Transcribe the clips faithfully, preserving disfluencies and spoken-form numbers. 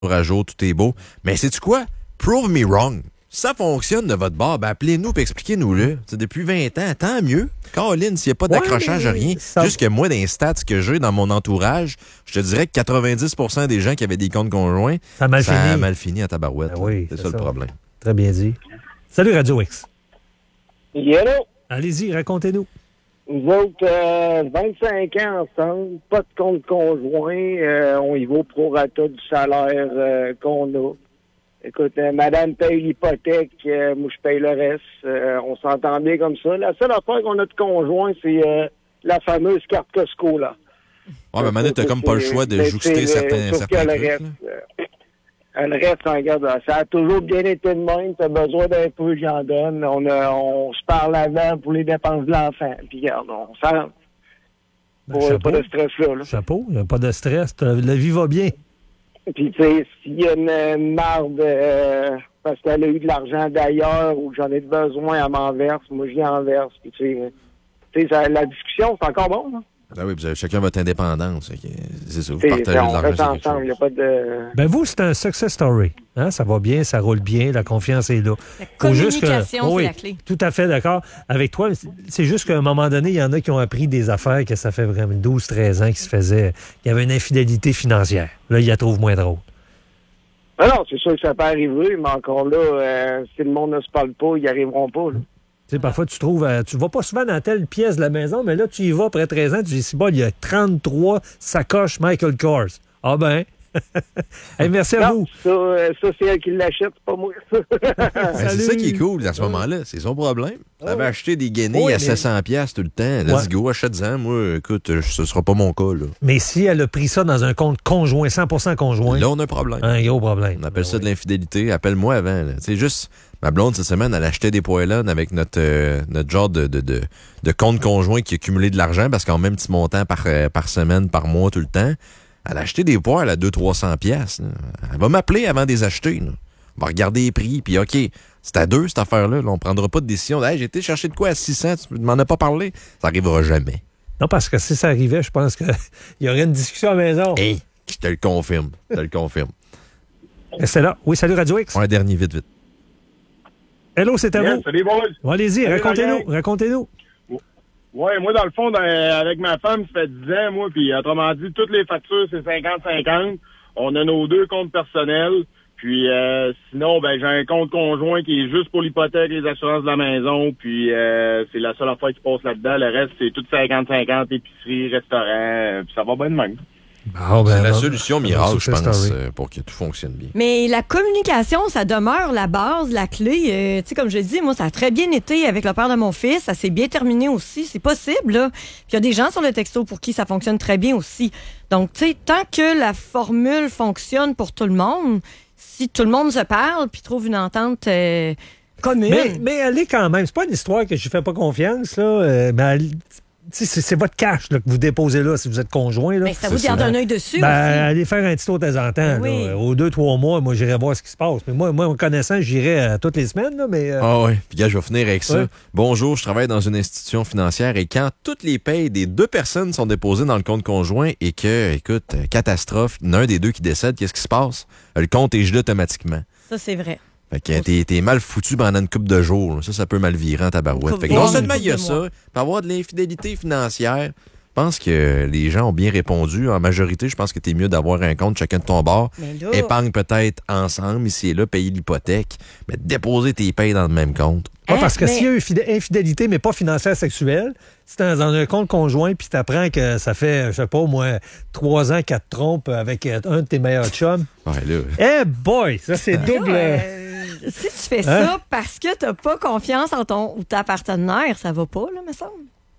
à jour, tout est beau. Mais sais-tu quoi? Prove me wrong. Si ça fonctionne de votre bord, ben appelez-nous et expliquez-nous-le. T'sais, depuis vingt ans, tant mieux. Caroline, s'il n'y a pas d'accrochage, ouais, rien. ça... Juste que moi, dans les stats que j'ai dans mon entourage, je te dirais que quatre-vingt-dix pour cent des gens qui avaient des comptes conjoints, ça a mal ça fini. a mal fini à tabarouette. Ben oui, c'est, c'est ça, ça le problème. Très bien dit. Salut Radio X. Hello. Allez-y, racontez-nous. Nous autres, euh, vingt-cinq ans ensemble, pas de compte conjoint, euh, on y va au prorata du salaire euh, qu'on a. Écoute, euh, madame paye l'hypothèque, euh, moi je paye le reste. Euh, on s'entend bien comme ça. La seule affaire qu'on a de conjoint, c'est euh, la fameuse carte Costco, là. Ouais, mais maintenant, t'as comme pas le choix de jouxter certains, certains le trucs. Reste, euh, le reste, regarde, ça a toujours bien été de même. T'as besoin d'un peu, j'en donne. On, a, on se parle avant pour les dépenses de l'enfant. Puis regarde, on s'arrange. Ben, pas de stress là. là. Chapeau, il n'y a pas de stress. La vie va bien. Puis, tu sais, s'il y a une marde euh, parce qu'elle a eu de l'argent d'ailleurs ou que j'en ai besoin, elle m'en verse, moi, j'y en verse. Puis, tu sais, la discussion, c'est encore bon, là. Ah oui, vous avez chacun votre indépendance. C'est ça, vous T'sais, partagez on l'argent. reste ensemble, il n'y a pas de... Ben vous, c'est un success story. Hein? Ça va bien, ça roule bien, la confiance est là. La communication, que... oh, c'est oui, la clé. Tout à fait d'accord avec toi. C'est juste qu'à un moment donné, il y en a qui ont appris des affaires que ça fait vraiment douze treize ans qu'ils se faisaient. Il y avait une infidélité financière. Là, ils la trouvent moins drôle. Ah non, c'est sûr que ça peut arriver, mais encore là, euh, si le monde ne se parle pas, ils n'y arriveront pas, là. Tu sais, parfois, tu trouves, euh, tu vas pas souvent dans telle pièce de la maison, mais là, tu y vas après treize ans, tu dis, si bon, il y a trente-trois sacoches Michael Kors. Ah ben. Hey, merci à non, vous. Ça, euh, ça, c'est elle qui l'achète, c'est pas moi. Ben, c'est ça qui est cool à ce moment-là. C'est son problème. Tu avais acheté des guenilles oui, à mais... sept cents dollars tout le temps. Let's ouais. go, achète-en. Moi, écoute, ce sera pas mon cas. Là. Mais si elle a pris ça dans un compte conjoint, cent pour cent conjoint. Là, on a un problème. Un gros problème. On appelle ben ça oui. de l'infidélité. Appelle-moi avant. C'est juste, ma blonde, cette semaine, elle achetait des poêlons avec notre, euh, notre genre de, de, de, de compte conjoint qui a cumulé de l'argent parce qu'en même petit montant par, euh, par semaine, par mois, tout le temps. Elle a acheté des poêles à deux cents à trois cents piastres. Elle va m'appeler avant de les acheter. Là. On va regarder les prix, puis OK, c'est à deux, cette affaire-là. Là, on prendra pas de décision. Hey, j'ai été chercher de quoi à six cents, tu m'en as pas parlé. Ça arrivera jamais. Non, parce que si ça arrivait, je pense qu'il y aurait une discussion à la maison. Hey, je te le confirme. Je te le confirme. C'est là. Oui, salut Radio X. Un dernier, vite, vite. Hello, c'est à yes, vous. Salut, boys. Bon, allez-y, salut, racontez-nous. Racontez-nous. Ouais, moi, dans le fond, dans, avec ma femme, ça fait dix ans, moi, puis autrement dit, toutes les factures, c'est cinquante cinquante. On a nos deux comptes personnels. Puis euh, sinon, ben j'ai un compte conjoint qui est juste pour l'hypothèque, les assurances de la maison. Puis euh, c'est la seule affaire qui passe là-dedans. Le reste, c'est tout cinquante cinquante, épicerie, restaurant. Euh, puis ça va bien de même. Bon, ben, c'est la ben, solution miracle, je pense, story. euh, pour que tout fonctionne bien. Mais la communication, ça demeure la base, la clé. Euh, tu sais, comme je dis, moi, ça a très bien été avec le père de mon fils. Ça s'est bien terminé aussi. C'est possible, là. Puis il y a des gens sur le texto pour qui ça fonctionne très bien aussi. Donc, tu sais, tant que la formule fonctionne pour tout le monde, si tout le monde se parle puis trouve une entente euh, commune... Mais, mais elle est quand même... C'est pas une histoire que je ne fais pas confiance, là. Euh, mais elle... C'est, c'est votre cash là, que vous déposez là si vous êtes conjoint. Là. Ben, ça vous garde un œil dessus ben, aussi. Allez faire un petit tour de temps en temps. Oui. Là. Aux deux, trois mois, moi, j'irai voir ce qui se passe. Mais moi, moi en connaissant, j'irai euh, toutes les semaines. Là, mais, euh... Ah oui, puis gars, je vais finir avec ça. Ouais. Bonjour, je travaille dans une institution financière et quand toutes les payes des deux personnes sont déposées dans le compte conjoint et que, écoute, catastrophe, il y en a un des deux qui décède, qu'est-ce qui se passe? Le compte est gelé automatiquement. Ça, c'est vrai. Fait que t'es, t'es mal foutu pendant une couple de jours. Là. Ça, ça peut mal virer en tabarouette. Fait que non seulement il y a ça, peut avoir de l'infidélité financière. Je pense que les gens ont bien répondu. En majorité, je pense que t'es mieux d'avoir un compte chacun de ton bord. Là... Épargne peut-être ensemble, ici et là, payer l'hypothèque. Mais déposer tes payes dans le même compte. Pas parce que mais... s'il y a une infidélité, mais pas financière sexuelle, si t'es dans un compte conjoint puis t'apprends que ça fait, je sais pas, moi, trois ans qu'elle te trompe avec un de tes meilleurs chums. Ouais, là. Eh hey boy! Ça, c'est double. Euh, si tu fais hein? ça parce que t'as pas confiance en ton ou ta partenaire, ça va pas, là, me semble.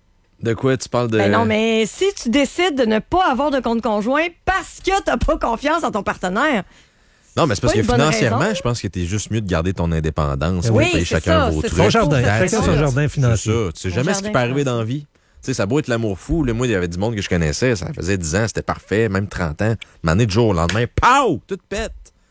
De quoi tu parles de... Ben non, mais si tu décides de ne pas avoir de compte conjoint parce que t'as pas confiance en ton partenaire... Non, mais c'est parce pas que une bonne financièrement, raison. je pense que t'es juste mieux de garder ton indépendance. Oui, payer c'est chacun ça, vos c'est trucs. Son jardin. Pour Chacun ça. son jardin financier. C'est ça. Tu sais Son jamais ce qui jardin peut arriver financier. dans la vie. Tu sais, ça a beau être l'amour fou. Là, moi, il y avait du monde que je connaissais. Ça faisait dix ans, c'était parfait, même trente ans. M'année de jour au lendemain, pow! Tout pète.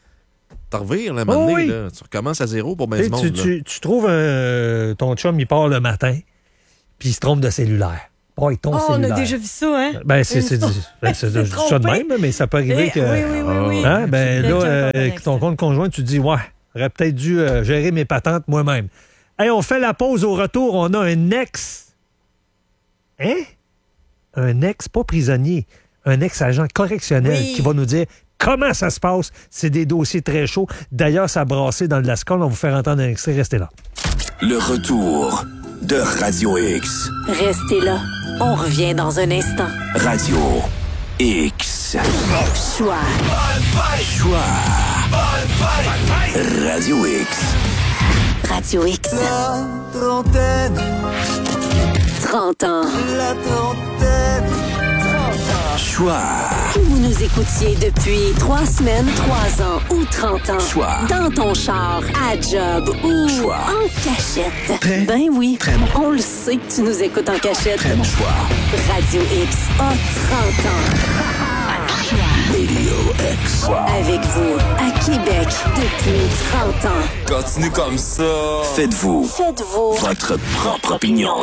T'en revires, là, maintenant, Oh oui. là. Tu recommences à zéro pour bien Tu, du monde. tu, tu trouves un, ton chum, il part le matin, puis il se trompe de cellulaire. Boy, ton Oh, on cellulaire. a déjà vu ça, hein? Ben, c'est, c'est, Une- c'est, ben, c'est de- C'est ça de trompé. même, mais ça peut arriver Eh, que. oui, oui, oui, oui. Hein, ben C'est là, déjà euh, pas correct, ton ça. compte conjoint, tu te dis, ouais, j'aurais peut-être dû euh, gérer mes patentes moi-même. Hey, on fait la pause au retour. On a un ex. Hein? Un ex, pas prisonnier. Un ex-agent correctionnel Oui. qui va nous dire comment ça se passe. C'est des dossiers très chauds. D'ailleurs, ça a brassé dans le Lascaux. On va vous faire entendre un extrait. Restez là. Le retour de Radio X. Restez là. On revient dans un instant. Radio X. Choix. Choix. Radio X. Radio X. La trentaine, trente ans. la trentaine. Choix. Que vous nous écoutiez depuis trois semaines, trois ans ou trente ans. Choix. Dans ton char, à job ou Choix. en cachette. Très, ben oui. très bon. On le sait que tu nous écoutes en cachette. Très bon choix. Radio X a trente ans. Radio X. Avec vous, à Québec, depuis trente ans. Continue comme ça. Faites-vous Faites-vous votre propre opinion.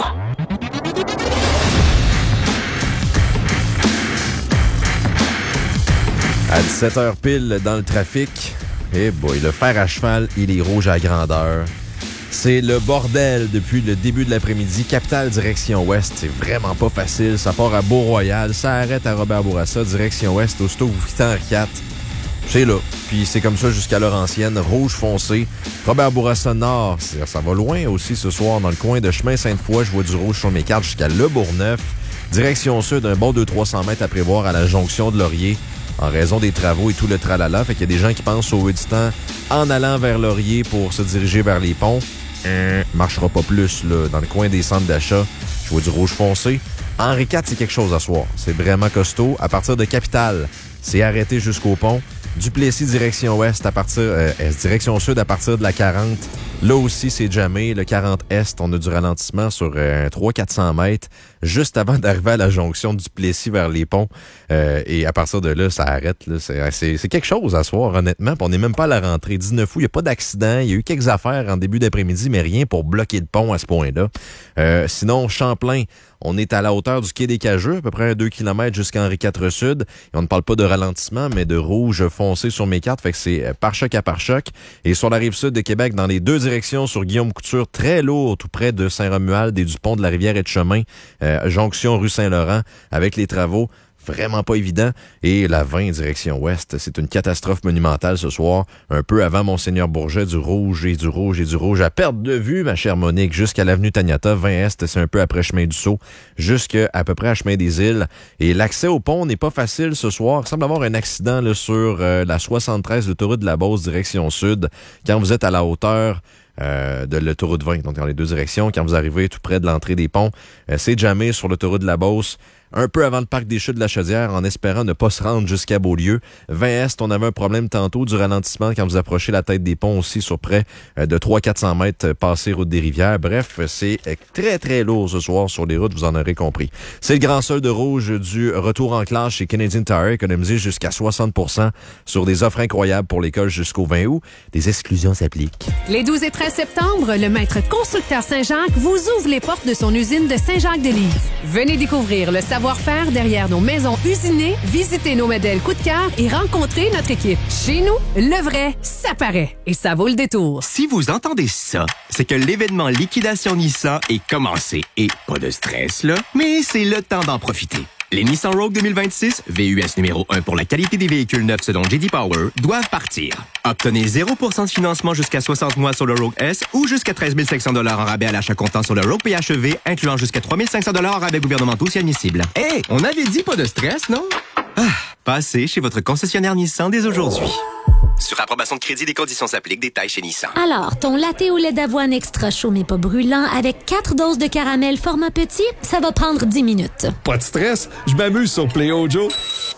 À dix-sept heures pile dans le trafic, eh boy, le fer à cheval, il est rouge à grandeur. C'est le bordel depuis le début de l'après-midi. Capitale, direction ouest, c'est vraiment pas facile. Ça part à Beau-Royal, ça arrête à Robert-Bourassa, direction ouest, aussitôt que vous quittez Henri quatre. C'est là. Puis c'est comme ça jusqu'à Laurentienne, rouge foncé. Robert-Bourassa Nord, c'est- ça va loin aussi ce soir dans le coin de Chemin Sainte-Foy. Je vois du rouge sur mes cartes jusqu'à Le Bourgneuf. Direction sud, un bon deux cents à trois cents mètres à prévoir à la jonction de Laurier en raison des travaux et tout le tralala. Fait qu'il y a des gens qui pensent au du temps en allant vers Laurier pour se diriger vers les ponts. Hum, marchera pas plus là, dans le coin des centres d'achat. Je vois du rouge foncé. Henri quatre, c'est quelque chose à soir. C'est vraiment costaud. À partir de Capitale, c'est arrêté jusqu'au pont. Duplessis, direction ouest, à partir, euh, est, direction sud, à partir de la quarante. Là aussi, c'est jamais. Le quarante est, on a du ralentissement sur euh, trois cents à quatre cents mètres, juste avant d'arriver à la jonction du Duplessis vers les ponts. Euh, et à partir de là, ça arrête. Là. C'est, c'est, c'est quelque chose à soir, honnêtement. Puis on n'est même pas à la rentrée. dix-neuf août, il n'y a pas d'accident. Il y a eu quelques affaires en début d'après-midi, mais rien pour bloquer le pont à ce point-là. Euh, sinon, Champlain, on est à la hauteur du quai des Cageux, à peu près deux kilomètres jusqu'à Henri quatre Sud. Et on ne parle pas de ralentissement, mais de rouge foncé sur mes cartes. Fait que c'est euh, pare-choc à pare-choc. Et sur la rive sud de Québec, dans les deux directions, sur Guillaume Couture, très lourd, tout près de Saint-Romuald et du pont de la rivière et de Chemin, euh, jonction rue Saint-Laurent, avec les travaux. Vraiment pas évident. Et la vingt, direction ouest, c'est une catastrophe monumentale ce soir. Un peu avant Monseigneur Bourget, du rouge et du rouge et du rouge. À perte de vue, ma chère Monique, jusqu'à l'avenue Taniata. vingt est, c'est un peu après Chemin du Sceau, jusqu'à à peu près à Chemin des Îles. Et l'accès au pont n'est pas facile ce soir. Il semble avoir un accident là, sur euh, la soixante-treize, l'autoroute de la Beauce, direction sud. Quand vous êtes à la hauteur Euh, de l'autoroute vingt, donc dans les deux directions. Quand vous arrivez tout près de l'entrée des ponts, euh, c'est jamais sur l'autoroute de la Beauce, un peu avant le parc des Chutes de la Chaudière, en espérant ne pas se rendre jusqu'à Beaulieu. vingt est, on avait un problème tantôt du ralentissement quand vous approchez la tête des ponts aussi sur près euh, de trois cents à quatre cents mètres euh, passé route des Rivières. Bref, c'est euh, très très lourd ce soir sur les routes, vous en aurez compris. C'est le grand solde rouge du retour en classe chez Canadian Tire, économisé jusqu'à soixante pour cent sur des offres incroyables pour l'école jusqu'au vingt août. Des exclusions s'appliquent. Les douze et treize septembre, le maître constructeur Saint-Jacques vous ouvre les portes de son usine de Saint-Jacques-de-Lys. Venez découvrir le savoir-faire derrière nos maisons usinées, visiter nos modèles coup de cœur et rencontrer notre équipe. Chez nous, le vrai, ça paraît. Et ça vaut le détour. Si vous entendez ça, c'est que l'événement Liquidation Nissan est commencé. Et pas de stress, là, mais c'est le temps d'en profiter. Les Nissan Rogue deux mille vingt-six, V U S numéro un pour la qualité des véhicules neufs selon J D Power, doivent partir. Obtenez zéro pour cent de financement jusqu'à soixante mois sur le Rogue S ou jusqu'à treize mille cinq cents dollars en rabais à l'achat comptant sur le Rogue P H E V, incluant jusqu'à trois mille cinq cents dollars en rabais gouvernementaux si admissible. Hé, hey, on avait dit pas de stress, non? Ah, passez chez votre concessionnaire Nissan dès aujourd'hui. Sur approbation de crédit, des conditions s'appliquent. Détails chez Nissan. Alors, ton latte au lait d'avoine extra chaud mais pas brûlant avec quatre doses de caramel format petit, ça va prendre dix minutes. Pas de stress, je m'amuse sur Play Ojo.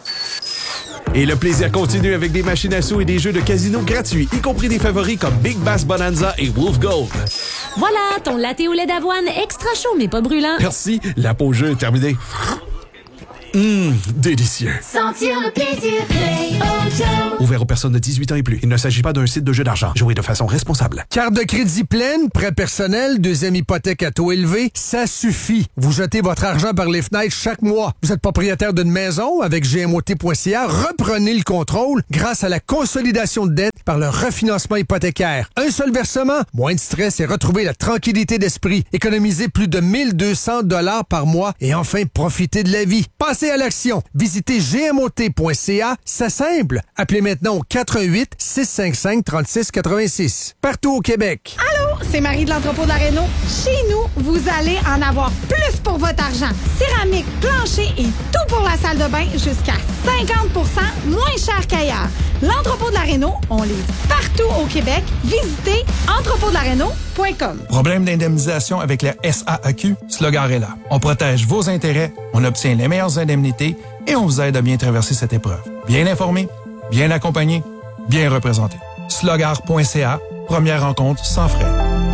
Et le plaisir continue avec des machines à sous et des jeux de casino gratuits, y compris des favoris comme Big Bass Bonanza et Wolf Gold. Voilà, ton latte au lait d'avoine extra chaud mais pas brûlant. Merci, la pause jeu est terminée. Hum, délicieux. Sentir le plaisir Play-O-Joe. Ouvert aux personnes de dix-huit ans et plus. Il ne s'agit pas d'un site de jeu d'argent. Jouez de façon responsable. Carte de crédit pleine, prêt personnel, deuxième hypothèque à taux élevé, ça suffit. Vous jetez votre argent par les fenêtres chaque mois. Vous êtes propriétaire d'une maison avec G M O T point C A. Reprenez le contrôle grâce à la consolidation de dette par le refinancement hypothécaire. Un seul versement, moins de stress et retrouvez la tranquillité d'esprit. Économisez plus de mille deux cents dollars par mois et enfin profitez de la vie. Passez à l'action. Visitez G M O T point C A. C'est simple. Appelez maintenant au quatre un huit, six cinq cinq, trois six huit six. Partout au Québec. Allô, c'est Marie de l'entrepôt de la Réno. Chez nous, vous allez en avoir plus pour votre argent. Céramique, plancher et tout pour la salle de bain jusqu'à cinquante pour cent moins cher qu'ailleurs. L'entrepôt de la Réno, on livre partout au Québec. Visitez entrepôt de la réno point com. Problème d'indemnisation avec la S A A Q? Slogar est là. On protège vos intérêts, on obtient les meilleures indemnités et on vous aide à bien traverser cette épreuve. Bien informé, bien accompagné, bien représenté. slogar point C A, première rencontre sans frais.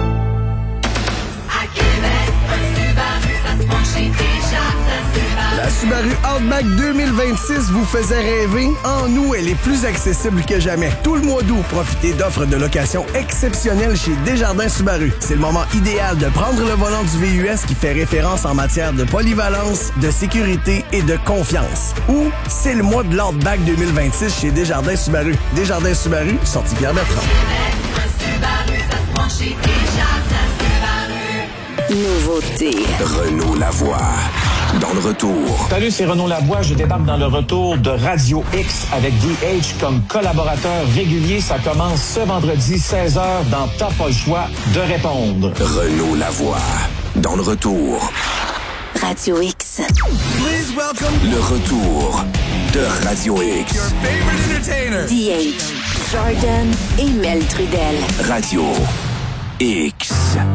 À Québec, un Subaru, ça se penche chez Desjardins Subaru. La Subaru Outback deux mille vingt-six vous faisait rêver? En nous, elle est plus accessible que jamais. Tout le mois d'août, profitez d'offres de location exceptionnelles chez Desjardins Subaru. C'est le moment idéal de prendre le volant du V U S qui fait référence en matière de polyvalence, de sécurité et de confiance. Ou c'est le mois de l'Outback deux mille vingt-six chez Desjardins Subaru. Desjardins Subaru, sortie Pierre-Bertrand. Un Subaru, ça se penche chez Desjardins Subaru. Nouveauté. Renaud Lavoie. Dans le retour. Salut, c'est Renaud Lavoie. Je débarque dans le retour de Radio X avec D H comme collaborateur régulier. Ça commence ce vendredi seize heures dans T'as pas le choix de répondre. Renaud Lavoie. Dans le retour. Radio X. Please welcome Le retour de Radio X. your favorite entertainer. D H. Jordan et Mel Trudel. Radio X.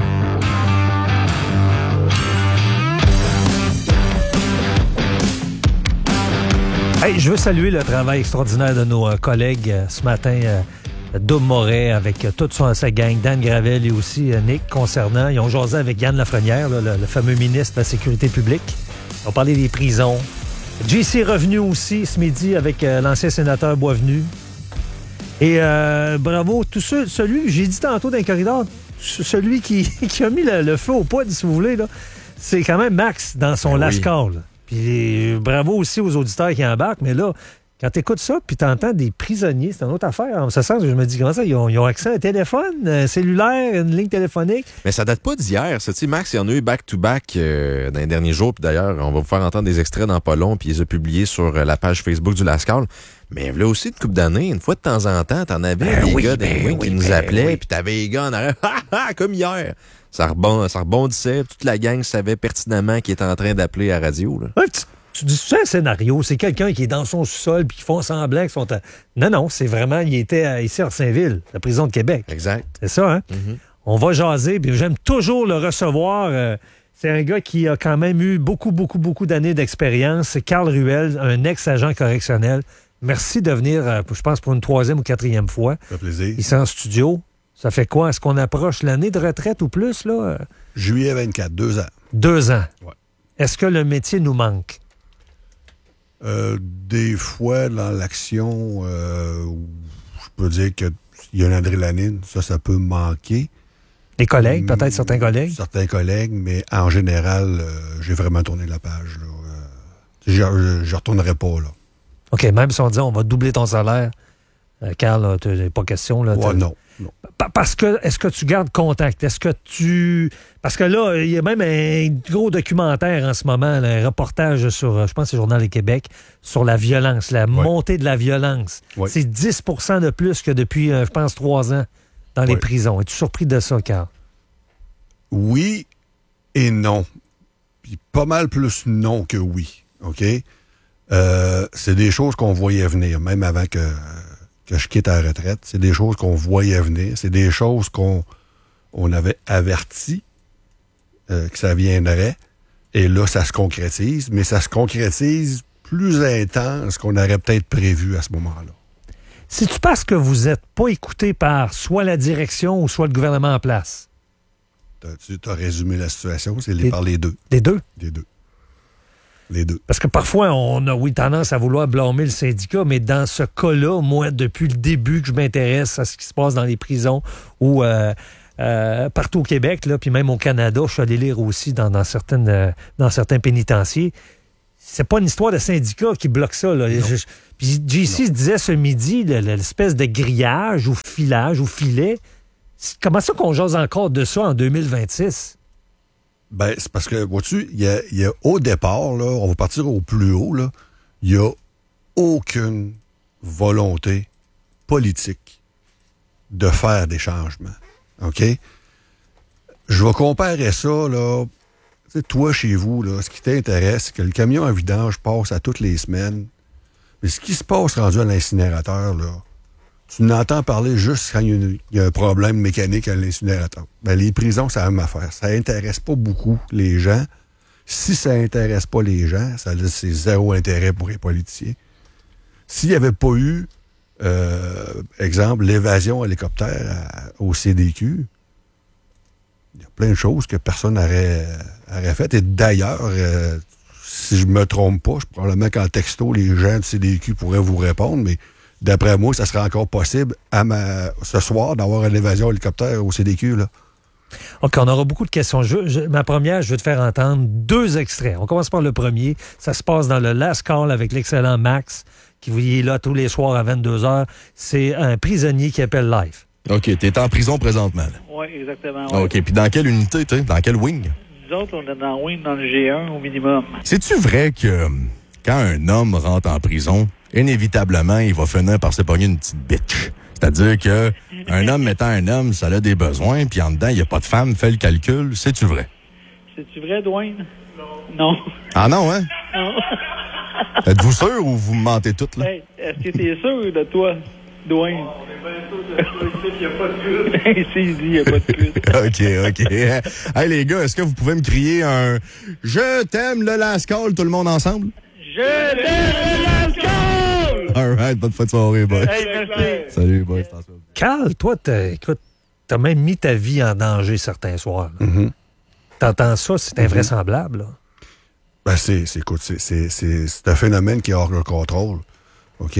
Hey, je veux saluer le travail extraordinaire de nos euh, collègues euh, ce matin. Euh, Dom Moret avec euh, toute son, sa gang, Dan Gravel et aussi euh, Nick concernant. Ils ont jasé avec Yann Lafrenière, là, le, le fameux ministre de la Sécurité publique. Ils ont parlé des prisons. J C est revenu aussi ce midi avec euh, l'ancien sénateur Boisvenu. Et euh, bravo, tous ceux, celui, j'ai dit tantôt dans le corridor, celui qui, qui a mis le, le feu au poudre, si vous voulez, là, c'est quand même Max dans son Ben lascar. oui. Là. Puis euh, bravo aussi aux auditeurs qui embarquent, mais là, quand tu écoutes ça, puis tu entends des prisonniers, c'est une autre affaire. En ce sens, je me dis, comment ça, ils ont, ils ont accès à un téléphone, un cellulaire, une ligne téléphonique. Mais ça date pas d'hier. Ça, tu sais, Max, il y en a eu back-to-back euh, dans les derniers jours. Puis d'ailleurs, on va vous faire entendre des extraits dans pas long, puis ils les ont publiés sur euh, la page Facebook du Lascar. Mais là aussi, une couple d'années, une fois de temps en temps, t'en avais Ben des oui, gars ben des wings oui, qui nous ben appelaient, oui. puis t'avais les gars en arrière, ha, ha, comme hier. Ça, rebond, ça rebondissait, toute la gang savait pertinemment qu'il était en train d'appeler à la radio. Là. Ouais, tu, tu dis, c'est un scénario, c'est quelqu'un qui est dans son sous-sol puis qui font semblant qu'ils sont... À... Non, non, c'est vraiment, il était à, ici à Orsainville, la prison de Québec. Exact. C'est ça, hein? Mm-hmm. On va jaser, puis j'aime toujours le recevoir. Euh, c'est un gars qui a quand même eu beaucoup, beaucoup, beaucoup d'années d'expérience. C'est Carl Ruel, un ex-agent correctionnel. Merci de venir, euh, je pense, pour une troisième ou quatrième fois. Ça fait plaisir. Ici en studio. Ça fait quoi? Est-ce qu'on approche l'année de retraite ou plus, là? Juillet vingt-quatre, deux ans. Deux ans. Ouais. Est-ce que le métier nous manque? Euh, des fois, dans l'action, euh, je peux dire qu'il y a une adrénaline. Ça, ça peut manquer. Les collègues, peut-être mmh, certains collègues? Certains collègues, mais en général, euh, j'ai vraiment tourné la page. Là. Euh, je ne retournerai pas, là. OK, même si on dit on va doubler ton salaire, euh, Carl, t'as pas question. Là, ouais, non, non. Parce que, est-ce que tu gardes contact? Est-ce que tu... Parce que là, il y a même un gros documentaire en ce moment, là, un reportage sur, je pense que c'est Journal du Québec, sur la violence, la ouais. montée de la violence. Ouais. C'est dix pour cent de plus que depuis, je pense, trois ans dans les ouais. prisons. Es-tu surpris de ça, Carl? Oui et non. Puis pas mal plus non que oui, OK? Euh, c'est des choses qu'on voyait venir, même avant que, que je quitte la retraite. C'est des choses qu'on voyait venir. C'est des choses qu'on on avait averti euh, que ça viendrait. Et là, ça se concrétise. Mais ça se concrétise plus intense qu'on aurait peut-être prévu à ce moment-là. C'est-tu parce que vous n'êtes pas écouté par soit la direction ou soit le gouvernement en place? T'as, tu as résumé la situation. C'est les, par les deux. Les deux? Les deux. les deux. Parce que parfois, on a, oui, tendance à vouloir blâmer le syndicat, mais dans ce cas-là, moi, depuis le début que je m'intéresse à ce qui se passe dans les prisons ou euh, euh, partout au Québec, là, puis même au Canada, je suis allé lire aussi dans, dans, certaines, euh, dans certains pénitenciers, c'est pas une histoire de syndicat qui bloque ça. Là. Je, je, puis J C se disait ce midi, le, le, l'espèce de grillage ou filage ou filet, comment ça qu'on jase encore de ça en deux mille vingt-six? Ben, c'est parce que, vois-tu, il y a, y a au départ, là, on va partir au plus haut, là, il n'y a aucune volonté politique de faire des changements. OK? Je vais comparer ça, là. Tu sais, toi, chez vous, là, ce qui t'intéresse, c'est que le camion à vidange passe à toutes les semaines. Mais ce qui se passe rendu à l'incinérateur, là, tu n'entends parler juste quand il y, y a un problème mécanique à l'incinérateur. Ben, les prisons, c'est la même affaire. Ça intéresse pas beaucoup les gens. Si ça intéresse pas les gens, ça laisse c'est zéro intérêt pour les politiciens. S'il n'y avait pas eu, euh, exemple, l'évasion hélicoptère à, au C D Q, il y a plein de choses que personne n'aurait aurait faites. Et d'ailleurs, euh, si je me trompe pas, je probablement qu'en texto, les gens du C D Q pourraient vous répondre, mais d'après moi, ça serait encore possible à ma, ce soir d'avoir une évasion hélicoptère au C D Q. Là. OK, on aura beaucoup de questions. Je, je, ma première, je vais te faire entendre deux extraits. On commence par le premier. Ça se passe dans le Last Call avec l'excellent Max, qui vous y est là tous les soirs à vingt-deux heures. C'est un prisonnier qui appelle live. OK, t'es en prison présentement. Oui, exactement. Ouais. OK, puis dans quelle unité, t'es? Dans quel wing? Nous autres, on est dans le wing, dans le G un au minimum. C'est-tu vrai que quand un homme rentre en prison, inévitablement, il va finir par se pogner une petite bitch? C'est-à-dire que un homme étant un homme, ça a des besoins, puis en dedans, il n'y a pas de femme, fais le calcul. C'est-tu vrai? C'est-tu vrai, Dwayne? Non. Ah non, hein? Non. Êtes-vous sûr ou vous me mentez toutes, là? Hey, est-ce que t'es sûr de toi, Dwayne? On est bien sûr de toi, ici, il n'y a pas de pute. Ici, il dit, il n'y a pas de pute. OK, OK. Hey, les gars, est-ce que vous pouvez me crier un « Je t'aime le Last Call » tout le monde ensemble? Je t'aime le Last Call! All right, bonne fin de soirée, boy. Hey, merci. Salut, boy. Carl, toi, t'as, écoute, t'as même mis ta vie en danger certains soirs. Mm-hmm. T'entends ça, c'est invraisemblable, là. Ben, c'est, c'est, écoute, c'est, c'est, c'est, c'est un phénomène qui est hors de contrôle. OK?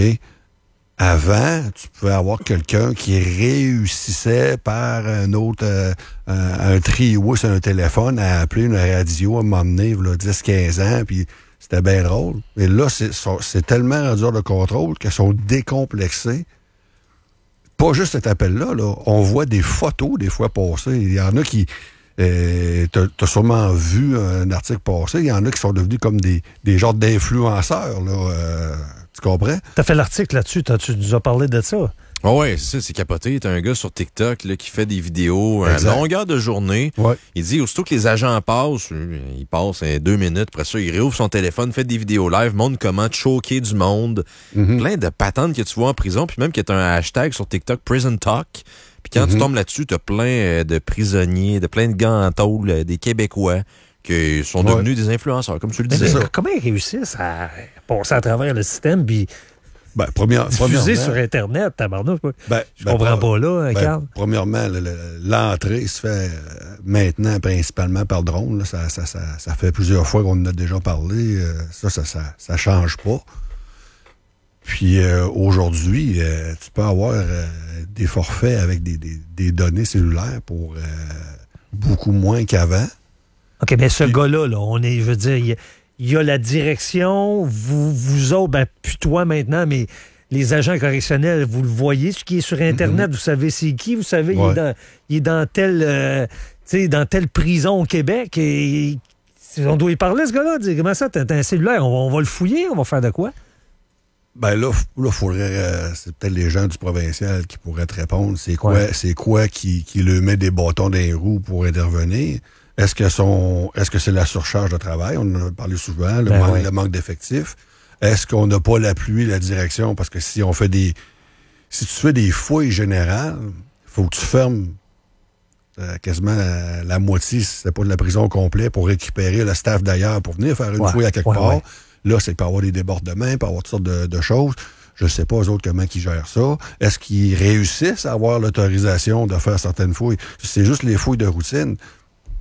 Avant, tu pouvais avoir quelqu'un qui réussissait par un autre, euh, un, un trio sur un téléphone à appeler une radio à un moment donné, là, dix quinze ans, puis c'était bien drôle. Mais là, c'est, c'est tellement rendu hors de contrôle qu'elles sont décomplexées. Pas juste cet appel-là, là. On voit des photos des fois passer. Il y en a qui... Euh, t'as, t'as sûrement vu un article passer. Il y en a qui sont devenus comme des, des genres d'influenceurs, là. Euh, tu comprends? T'as fait l'article là-dessus. T'as, tu nous as parlé de ça. Oh ouais, c'est ça, c'est capoté. T'as un gars sur TikTok là, qui fait des vidéos à longueur de journée. Ouais. Il dit, aussitôt que les agents passent, il passe hein, deux minutes, après ça, il réouvre son téléphone, fait des vidéos live, montre comment choquer du monde. Mm-hmm. Plein de patentes que tu vois en prison, puis même qu'il y a un hashtag sur TikTok, Prison Talk. Puis quand mm-hmm. tu tombes là-dessus, t'as plein euh, de prisonniers, de plein de gants en tôle, euh, des Québécois qui sont ouais. devenus des influenceurs, comme tu le disais. Mais comment ils réussissent à passer à travers le système, puis ben, première, diffuser sur Internet, tabarnouche? Ben, je ben, comprends pas là, hein, ben, Carl. Premièrement, le, le, l'entrée se fait maintenant principalement par drone. Là. Ça, ça, ça, ça fait plusieurs fois qu'on en a déjà parlé. Euh, ça, ça, ça, ça change pas. Puis euh, aujourd'hui, euh, tu peux avoir euh, des forfaits avec des, des, des données cellulaires pour euh, beaucoup moins qu'avant. OK, mais ce Puis, gars-là, là, on est, je veux dire, il y, y a la direction, vous, vous autres, ben, plus toi maintenant, mais les agents correctionnels, vous le voyez, ce qui est sur Internet, mm-hmm. vous savez c'est qui, vous savez, ouais. il, est dans, il est dans telle, euh, tu sais, dans telle prison au Québec, et on doit y parler, ce gars-là, dire, comment ça, t'as, t'as un cellulaire, on va, on va le fouiller, on va faire de quoi? Ben là, là faudrait, euh, c'est peut-être les gens du provincial qui pourraient te répondre. C'est quoi, ouais. c'est quoi qui, qui le met des bâtons dans les roues pour intervenir? Est-ce que son, est-ce que c'est la surcharge de travail? On en a parlé souvent, le, ben manque, oui. le manque d'effectifs. Est-ce qu'on n'a pas l'appui, la direction? Parce que si on fait des, si tu fais des fouilles générales, faut que tu fermes euh, quasiment la, la moitié, si c'est pas de la prison au complet, pour récupérer le staff d'ailleurs, pour venir faire une ouais. fouille à quelque ouais, part. Ouais. Là, c'est pas avoir des débordements, il peut avoir toutes sortes de, de choses. Je sais pas, eux autres, comment ils gèrent ça. Est-ce qu'ils réussissent à avoir l'autorisation de faire certaines fouilles? C'est juste les fouilles de routine.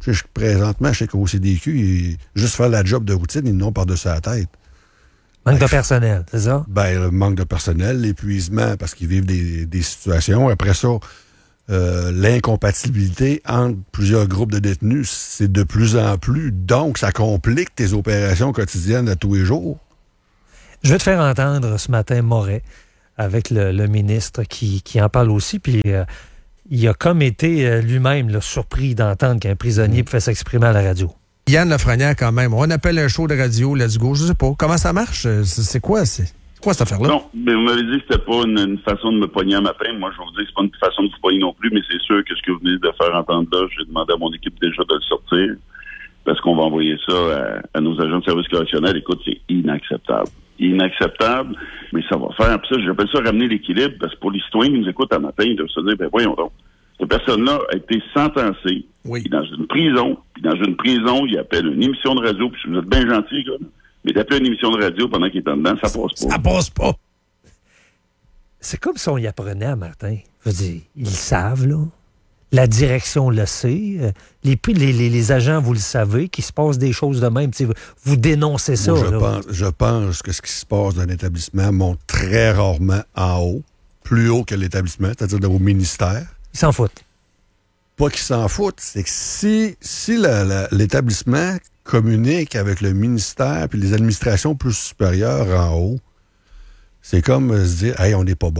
Je sais, présentement, je sais qu'au C D Q, il, juste faire la job de routine, ils n'ont par-dessus la tête. Manque ben, de personnel, c'est ça? Ben, le manque de personnel, l'épuisement, parce qu'ils vivent des, des situations. Après ça, euh, l'incompatibilité entre plusieurs groupes de détenus, c'est de plus en plus. Donc, ça complique tes opérations quotidiennes à tous les jours. Je vais te faire entendre ce matin Moret avec le, le ministre qui, qui en parle aussi, puis euh, il a comme été euh, lui-même là, surpris d'entendre qu'un prisonnier mmh. pouvait s'exprimer à la radio. Yann Lafrenière, quand même, on appelle un show de radio, let's go, je sais pas. Comment ça marche? C'est, c'est quoi, c'est, c'est quoi cette affaire-là? Non, mais vous m'avez dit que c'était pas une, une façon de me pogner un matin. Moi, je vais vous dire que c'est pas une façon de vous pogner non plus, mais c'est sûr que ce que vous venez de faire entendre là, j'ai demandé à mon équipe déjà de le sortir, parce qu'on va envoyer ça à, à nos agents de service correctionnel. Écoute, c'est inacceptable. Inacceptable, mais ça va faire. Puis ça, j'appelle ça ramener l'équilibre, parce que pour les citoyens qui nous écoutent un matin, ils doivent se dire, ben voyons donc, cette personne-là a été sentencée, oui. dans une prison, puis dans une prison, il appelle une émission de radio, puis vous êtes bien gentil, gars, mais d'appeler une émission de radio pendant qu'il est en dedans, ça passe pas. Ça passe pas! C'est comme si on y apprenait à Martin. Je veux dire, ils le savent, là. La direction le sait. Les, les, les, les agents, vous le savez, qu'il se passe des choses de même. Vous, vous dénoncez ça. Moi, je, là. pense, je pense que ce qui se passe dans l'établissement monte très rarement en haut, plus haut que l'établissement, c'est-à-dire au ministère. Ils s'en foutent. Pas qu'ils s'en foutent, c'est que si, si la, la, l'établissement communique avec le ministère puis les administrations plus supérieures en haut, c'est comme se dire « Hey, on n'est pas bon ».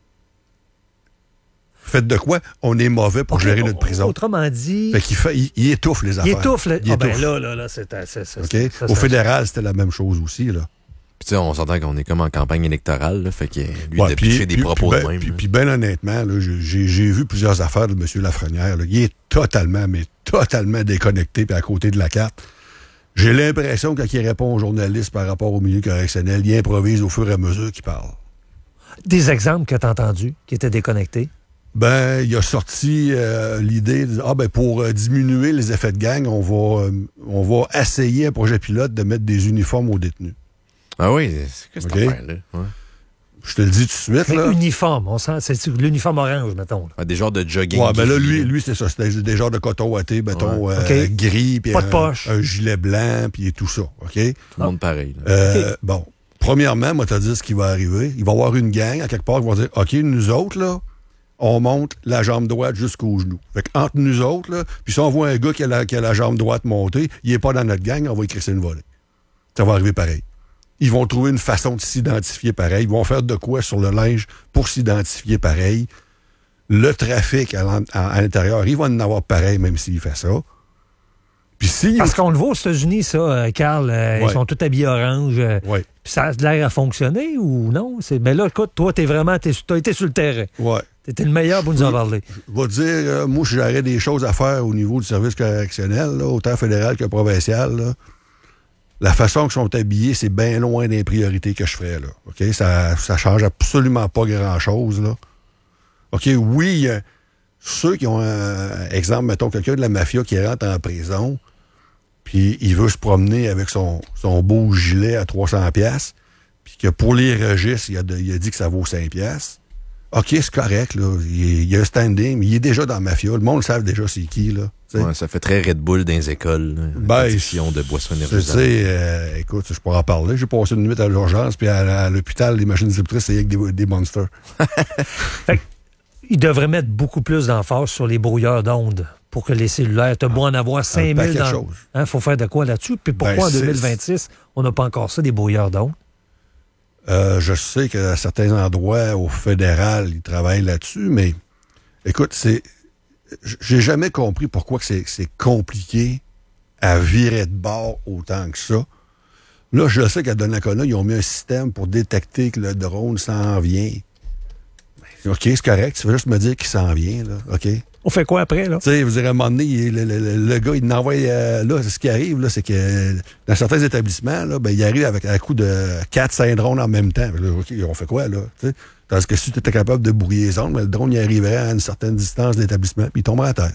Faites de quoi? On est mauvais pour okay, gérer notre prison. Autrement dit... Fait qu'il fait, il, il étouffe les affaires. Il étouffe. Le... Il ah étouffe. ben là, là, là, c'est... c'est, c'est, okay? c'est, c'est Au ça, fédéral, ça. C'était la même chose aussi, là. Puis tu sais, on s'entend qu'on est comme en campagne électorale, là, fait que lui, ouais, de picher des propos pis de ben, même. Puis, puis bien honnêtement, là, j'ai, j'ai vu plusieurs affaires de M. Lafrenière. Là. Il est totalement, mais totalement déconnecté puis à côté de la carte. J'ai l'impression que quand il répond aux journalistes par rapport au milieu correctionnel, il improvise au fur et à mesure qu'il parle. Des exemples que tu as entendus qui étaient déconnectés? Ben, il a sorti euh, l'idée de, ah ben pour euh, diminuer les effets de gang, on va euh, on va essayer un projet pilote de mettre des uniformes aux détenus. Ah oui, c'est quoi cette okay. affaire-là? Ouais. Je te le dis tout de suite. Mais là. Uniforme, on sent, c'est l'uniforme orange, mettons. Ah, des genres de jogging. Ouais, ben là, lui, lui c'est ça. C'est des, des genres de coton ouaté, mettons, ouais. euh, okay. gris, puis pas un, de poche. un gilet blanc, puis tout ça. OK? Tout le monde pareil. Euh, okay. Bon. Premièrement, moi, t'as dit ce qui va arriver. Il va y avoir une gang, à quelque part, qui va dire, OK, nous autres, là, on monte la jambe droite jusqu'au genou. Fait qu'entre nous autres, là, puis si on voit un gars qui a, la, qui a la jambe droite montée, il est pas dans notre gang, on va écrire une volée. Ça va arriver pareil. Ils vont trouver une façon de s'identifier pareil. Ils vont faire de quoi sur le linge pour s'identifier pareil. Le trafic à, à, à l'intérieur, il va en avoir pareil, même s'il fait ça. Puis si Parce qu'on le voit aux États-Unis, ça, Carl, euh, ouais. ils sont tous habillés orange. Euh, ouais. Puis ça a l'air à fonctionner ou non? C'est, mais là, écoute, toi, t'es vraiment, t'es, t'as été sur le terrain. Ouais. T'étais le meilleur pour nous en parler. Je vais te dire, euh, moi, j'aurais des choses à faire au niveau du service correctionnel, là, autant fédéral que provincial. Là. La façon qu'ils sont habillés, c'est bien loin des priorités que je ferais. Là. OK? Ça ça change absolument pas grand-chose. Là. OK, oui, euh, ceux qui ont un exemple, mettons, quelqu'un de la mafia qui rentre en prison, puis il veut se promener avec son, son beau gilet à trois cents piastres, puis que pour les registres, il a, de, il a dit que ça vaut cinq piastres. OK, c'est correct, là. Il, il y a un standing, mais il est déjà dans la mafia. Le monde le savent déjà c'est qui, là. Ouais, ça fait très Red Bull dans les écoles. Ben, addiction de boissons énergisantes. Tu sais, euh, écoute, je pourrais en parler. J'ai passé une nuit à l'urgence, puis à, à l'hôpital, les machines distributrices, c'est avec des, des monsters. Fait il devrait mettre beaucoup plus d'emphase sur les brouilleurs d'ondes pour que les cellulaires, t'as beau en avoir cinq mille dans... Il hein, faut faire de quoi là-dessus? Puis pourquoi ben, en deux mille vingt-six, on n'a pas encore ça, des brouilleurs d'ondes? Euh, je sais qu'à certains endroits, au fédéral, ils travaillent là-dessus, mais écoute, c'est j'ai jamais compris pourquoi que c'est, c'est compliqué à virer de bord autant que ça. Là, je sais qu'à Donnacona, ils ont mis un système pour détecter que le drone s'en vient. OK, c'est correct, tu veux juste me dire qu'il s'en vient, là, OK? On fait quoi après, là? Tu sais, vous direz, à un moment donné, il, le, le, le, le gars, il n'envoie... Euh, là, ce qui arrive, là, c'est que dans certains établissements, là, ben, il arrive avec un coup de quatre cinq drones en même temps. Là, OK, on fait quoi, là? T'sais? Parce que si tu étais capable de brouiller les ondes, ben, le drone, il arriverait à une certaine distance de l'établissement, puis il tomberait à terre.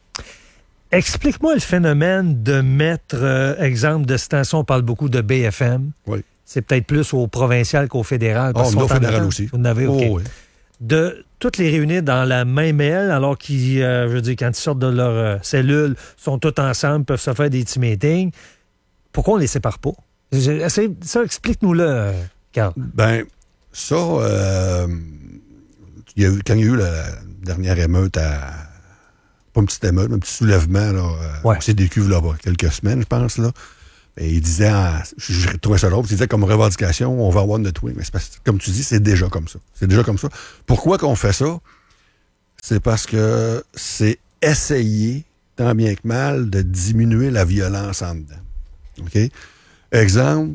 Explique-moi le phénomène de mettre, euh, exemple de station, on parle beaucoup de B F M. Oui. C'est peut-être plus au provincial qu'au fédéral. Ah, oh, au fédéral aussi. Vous en avez, OK. Oh, oui. de toutes les réunir dans la même aile, alors qu'ils, euh, je veux dire, quand ils sortent de leur euh, cellule, sont tous ensemble, peuvent se faire des petits meetings. Pourquoi on ne les sépare pas? Essaye, ça, explique-nous-le, euh, Carl. Ben, ça, euh, il y a eu, quand il y a eu la dernière émeute à... Pas une petite émeute, mais un petit soulèvement, là, ouais. au C D Q, là, quelques semaines, je pense, là. Et il disait, en, je trouvais ça drôle, il disait comme revendication, on va avoir notre wing. Mais c'est parce, comme tu dis, c'est déjà comme ça. C'est déjà comme ça. Pourquoi qu'on fait ça? C'est parce que c'est essayer, tant bien que mal, de diminuer la violence en dedans. OK? Exemple,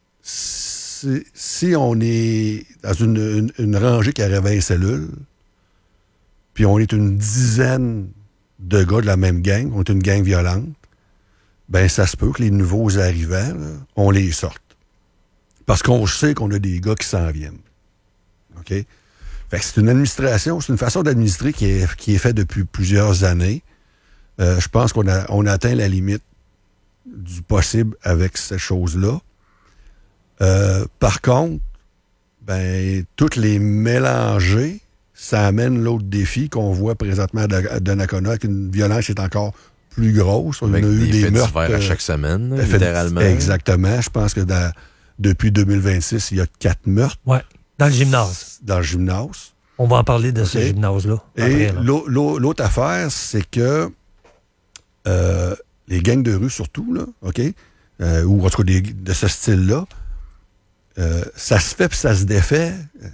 si, si on est dans une, une, une rangée qui aurait vingt cellules, puis on est une dizaine de gars de la même gang, on est une gang violente, ben ça se peut que les nouveaux arrivants, là, on les sorte. Parce qu'on sait qu'on a des gars qui s'en viennent. OK? Fait que c'est une administration, c'est une façon d'administrer qui est, qui est faite depuis plusieurs années. Euh, je pense qu'on a, on a atteint la limite du possible avec cette chose-là. Euh, par contre, ben, toutes les mélanger, ça amène l'autre défi qu'on voit présentement à Donnacona, avec une violence qui est encore plus grosse. On avec a eu des, des faits meurtres divers à chaque semaine, euh, littéralement. Exactement. Je pense que dans, depuis deux mille vingt-six, il y a quatre meurtres. Oui, dans le gymnase. Dans le gymnase. On va en parler de okay. ce gymnase-là. Et après, là. L'autre affaire, c'est que euh, les gangs de rue, surtout, là, OK, euh, ou en tout cas des, de ce style-là, euh, ça se fait puis ça se défait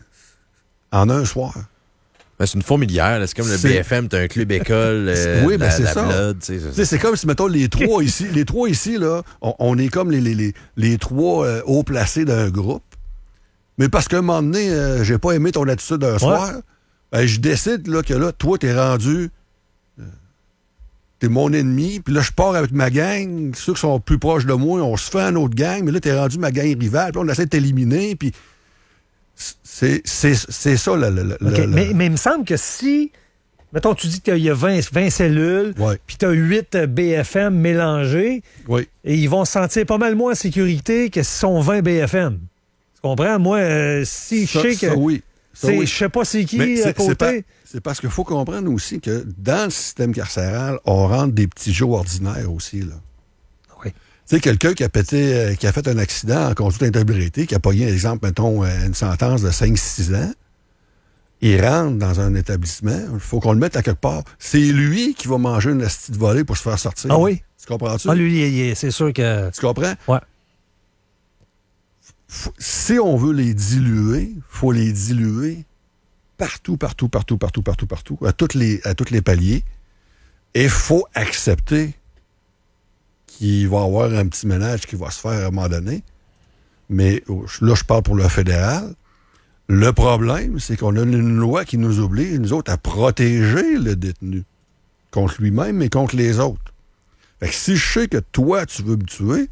en un soir. Ben, c'est une fourmilière. C'est comme le B F M, t'as un club école, euh, oui, ben la, c'est la ça. blood. C'est, c'est, c'est comme si, mettons, les trois ici, les trois ici, là, on, on est comme les, les, les, les trois euh, hauts placés d'un groupe. Mais parce qu'à un moment donné, euh, j'ai pas aimé ton attitude d'un ouais. soir, ben, je décide là, que là, toi, t'es rendu... Euh, t'es mon ennemi, puis là, je pars avec ma gang. Ceux qui sont plus proches de moi, on se fait un autre gang, mais là, t'es rendu ma gang rivale, puis on essaie de t'éliminer, puis... C'est, c'est, c'est ça, le... le, okay, le mais, mais il me semble que si... Mettons, tu dis qu'il y a vingt, vingt cellules, ouais. puis tu as huit B F M mélangés, oui. et ils vont se sentir pas mal moins en sécurité que s'ils sont vingt B F M. Tu comprends? Moi, euh, si je sais que... Ça, oui. Ça, c'est, oui. Je sais pas c'est qui mais à c'est, côté. C'est, pas, c'est parce qu'il faut comprendre aussi que dans le système carcéral, on rentre des petits jeux ordinaires aussi, là. Tu sais, quelqu'un qui a pété, euh, qui a fait un accident en conduite interbriété, qui a payé, exemple, mettons, une sentence de cinq six ans, il rentre dans un établissement, il faut qu'on le mette à quelque part. C'est lui qui va manger une astuce de volée pour se faire sortir. Ah oui? Tu comprends-tu? Ah, lui, il est, c'est sûr que... Tu comprends? Ouais. F- si on veut les diluer, il faut les diluer partout, partout, partout, partout, partout, partout, à tous les, à tous les paliers. Et il faut accepter qu'il va y avoir un petit ménage qui va se faire à un moment donné. Mais là, je parle pour le fédéral. Le problème, c'est qu'on a une loi qui nous oblige, nous autres, à protéger le détenu contre lui-même et contre les autres. Fait que si je sais que toi, tu veux me tuer,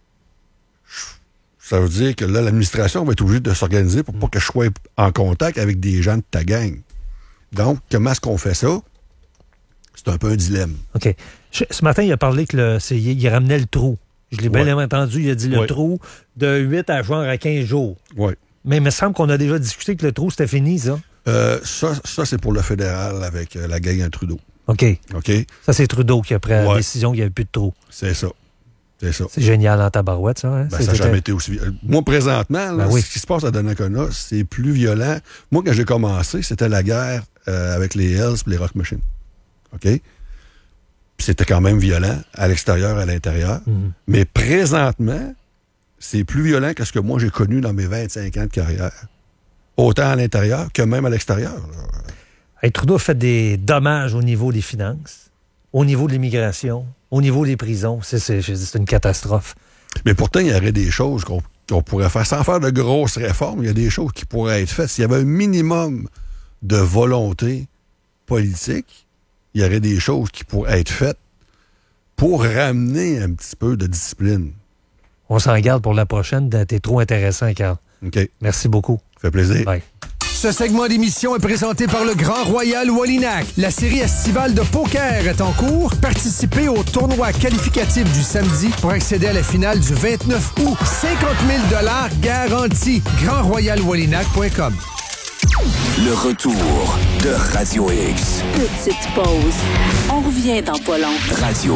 ça veut dire que là, l'administration va être obligée de s'organiser pour pas que je sois en contact avec des gens de ta gang. Donc, comment est-ce qu'on fait ça? C'est un peu un dilemme. OK. Je, ce matin, il a parlé que le, c'est, il ramenait le trou. Je l'ai bien ouais. entendu. Il a dit le ouais. trou de huit à genre à quinze jours. Oui. Mais il me semble qu'on a déjà discuté que le trou, c'était fini, ça. Euh, ça, ça, c'est pour le fédéral avec euh, la gang à Trudeau. OK. OK. Ça, c'est Trudeau qui a pris la ouais. décision qu'il n'y avait plus de trou. C'est ça. C'est ça. C'est génial en tabarouette, ça. Hein? Ben, ça n'a jamais été aussi... Moi, présentement, là, ben oui. ce qui se passe à Donnacona, c'est plus violent. Moi, quand j'ai commencé, c'était la guerre euh, avec les Hells et les Rock Machines. OK? Puis c'était quand même violent à l'extérieur, à l'intérieur. Mm-hmm. Mais présentement, c'est plus violent que ce que moi, j'ai connu dans mes vingt-cinq ans de carrière. Autant à l'intérieur que même à l'extérieur. Hey, Trudeau a fait des dommages au niveau des finances, au niveau de l'immigration, au niveau des prisons. C'est, c'est, c'est une catastrophe. Mais pourtant, il y aurait des choses qu'on, qu'on pourrait faire. Sans faire de grosses réformes, il y a des choses qui pourraient être faites. S'il y avait un minimum de volonté politique, il y aurait des choses qui pourraient être faites pour ramener un petit peu de discipline. On s'en garde pour la prochaine. T'es trop intéressant, Carl. OK. Merci beaucoup. Ça fait plaisir. Bye. Ce segment d'émission est présenté par le Grand Royal Wallinac. La série estivale de poker est en cours. Participez au tournoi qualificatif du samedi pour accéder à la finale du vingt-neuf août. cinquante mille dollars garantis. grand royal wallinac point com Le retour de Radio X. Petite pause. On revient dans pas long. Radio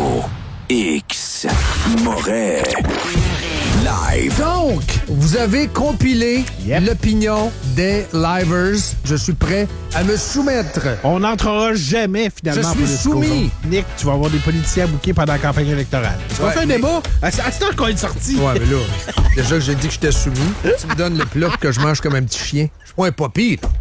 X. Moret. Live. Donc, vous avez compilé yep. l'opinion des livers. Je suis prêt à me soumettre. On n'entrera jamais, finalement. Je suis soumis. Nick, tu vas avoir des politiciens bouqués pendant la campagne électorale. Tu vas ouais, faire un mais... débat. À ce temps qu'on est sorti. Ouais, mais là, déjà que j'ai dit que j'étais soumis, tu me donnes le plat que je mange comme un petit chien. Je suis pas un papy, là.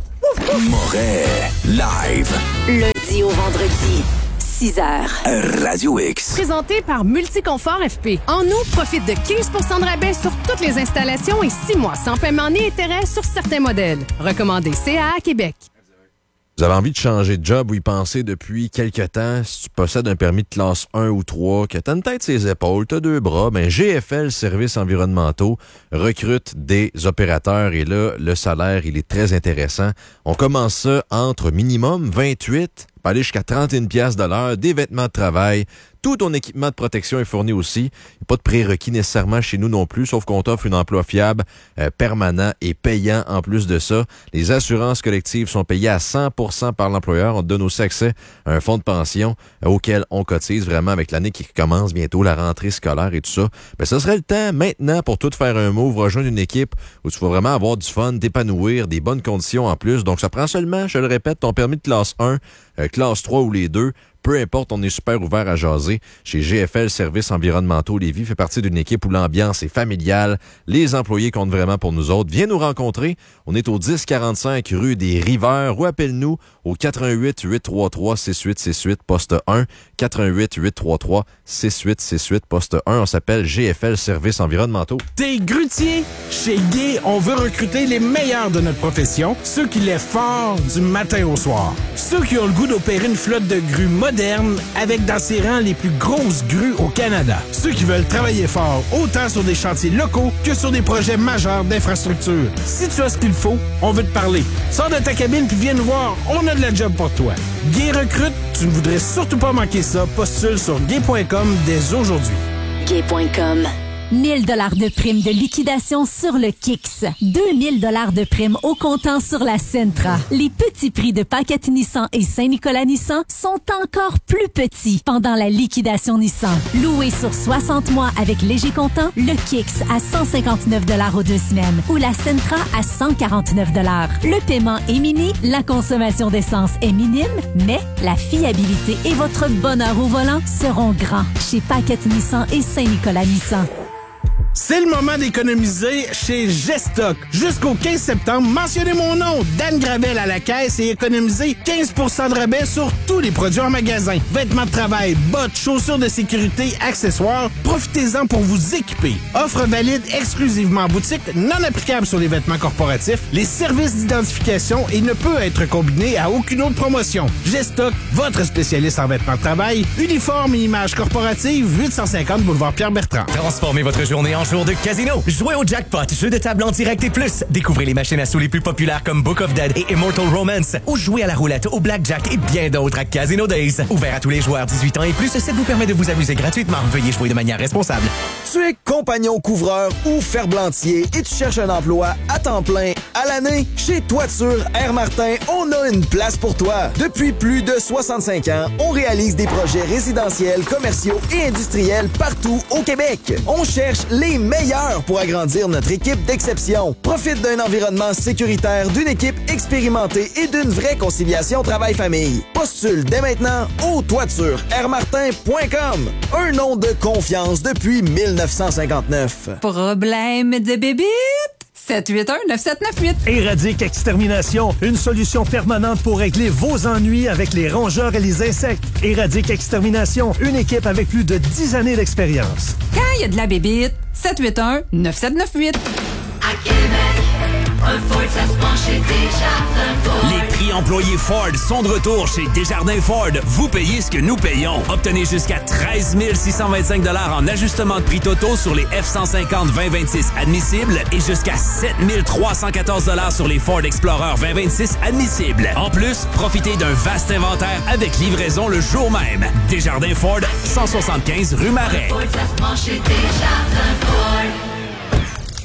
Moret. Live. Lundi au vendredi. six heures. Radio X. Présenté par Multiconfort F P. En août, profite de quinze pour cent de rabais sur toutes les installations et six mois sans paiement ni intérêt sur certains modèles. Recommandé C A A Québec. Vous avez envie de changer de job ou y penser depuis quelque temps, si tu possèdes un permis de classe un ou trois, que t'as une tête sur les épaules, t'as deux bras, ben G F L Services environnementaux recrute des opérateurs et là, le salaire, il est très intéressant. On commence ça entre minimum vingt-huit, peut aller jusqu'à trente et une piastres de l'heure, des vêtements de travail. Tout ton équipement de protection est fourni aussi. Il n'y a pas de prérequis nécessairement chez nous non plus, sauf qu'on t'offre un emploi fiable, euh, permanent et payant en plus de ça. Les assurances collectives sont payées à cent pour cent par l'employeur. On te donne aussi accès à un fonds de pension euh, auquel on cotise vraiment avec l'année qui commence bientôt, la rentrée scolaire et tout ça. Ben, ce serait le temps maintenant pour tout faire un move, rejoindre une équipe où tu vas vraiment avoir du fun, t'épanouir, des bonnes conditions en plus. Donc ça prend seulement, je le répète, ton permis de classe un, euh, classe trois ou les deux. Peu importe, on est super ouvert à jaser. Chez G F L Services environnementaux Lévis fait partie d'une équipe où l'ambiance est familiale. Les employés comptent vraiment pour nous autres. Viens nous rencontrer. On est au dix quarante-cinq rue des Riveurs ou appelle-nous au quatre un huit, huit trois trois, six huit six huit, poste un. quatre un huit, huit trois trois, six huit six huit, poste un. On s'appelle G F L Services environnementaux. T'es grutier? Chez Guy, on veut recruter les meilleurs de notre profession, ceux qui lèvent fort du matin au soir. Ceux qui ont le goût d'opérer une flotte de grues moderne avec dans ses rangs les plus grosses grues au Canada. Ceux qui veulent travailler fort autant sur des chantiers locaux que sur des projets majeurs d'infrastructure. Si tu as ce qu'il faut, on veut te parler. Sors de ta cabine puis viens nous voir, on a de la job pour toi. Gay recrute, tu ne voudrais surtout pas manquer ça. Postule sur gay point com dès aujourd'hui. gay point com. mille dollars de prime de liquidation sur le Kicks. deux mille dollars de prime au comptant sur la Sentra. Les petits prix de Paquette Nissan et Saint-Nicolas Nissan sont encore plus petits pendant la liquidation Nissan. Loué sur soixante mois avec léger comptant, le Kicks à cent cinquante-neuf dollars aux deux semaines ou la Sentra à cent quarante-neuf dollars. Le paiement est mini, la consommation d'essence est minime, mais la fiabilité et votre bonheur au volant seront grands chez Paquette Nissan et Saint-Nicolas Nissan. C'est le moment d'économiser chez Gestock. Jusqu'au quinze septembre, mentionnez mon nom, Dan Gravel à la caisse et économisez quinze pour cent de rabais sur tous les produits en magasin. Vêtements de travail, bottes, chaussures de sécurité, accessoires. Profitez-en pour vous équiper. Offre valide exclusivement en boutique, non applicable sur les vêtements corporatifs, les services d'identification et ne peut être combiné à aucune autre promotion. Gestock, votre spécialiste en vêtements de travail, uniforme et images corporatives, huit cent cinquante boulevard Pierre-Bertrand. Transformez votre journée en jour de casino. Jouez au jackpot, jeu de table en direct et plus. Découvrez les machines à sous les plus populaires comme Book of Dead et Immortal Romance. Ou jouez à la roulette, au blackjack et bien d'autres à Casino Days. Ouvert à tous les joueurs dix-huit ans et plus, ça vous permet de vous amuser gratuitement. Veuillez jouer de manière responsable. Tu es compagnon couvreur ou ferblantier et tu cherches un emploi à temps plein à l'année? Chez Toiture Air Martin, on a une place pour toi. Depuis plus de soixante-cinq ans, on réalise des projets résidentiels, commerciaux et industriels partout au Québec. On cherche les meilleurs pour agrandir notre équipe d'exception. Profite d'un environnement sécuritaire, d'une équipe expérimentée et d'une vraie conciliation travail-famille. Postule dès maintenant au toiture air martin point com. Un nom de confiance depuis mille neuf cent cinquante-neuf. Problème de bébite? sept huit un neuf sept neuf huit. Éradique Extermination, une solution permanente pour régler vos ennuis avec les rongeurs et les insectes. Éradique Extermination, une équipe avec plus de dix années d'expérience. Quand il y a de la bébite, sept huit un neuf sept neuf huit. À Québec, un Ford, ça se prend chez Desjardins Ford. Les prix employés Ford sont de retour chez Desjardins Ford. Vous payez ce que nous payons. Obtenez jusqu'à treize mille six cent vingt-cinq dollars en ajustement de prix totaux sur les F cent cinquante vingt vingt-six admissibles et jusqu'à sept mille trois cent quatorze dollars sur les Ford Explorer vingt vingt-six admissibles. En plus, profitez d'un vaste inventaire avec livraison le jour même. Desjardins Ford, cent soixante-quinze rue Marais. Un Ford, ça se prend chez Desjardins Ford.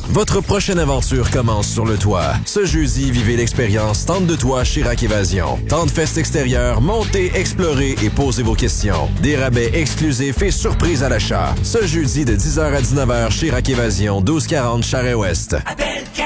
Votre prochaine aventure commence sur le toit. Ce jeudi, vivez l'expérience Tente de toit chez Rack Évasion. Tente Fest extérieur, montez, explorez et posez vos questions. Des rabais exclusifs et surprises à l'achat. Ce jeudi de dix heures à dix-neuf heures chez Rack Évasion, douze quarante Charest-Ouest. Appelle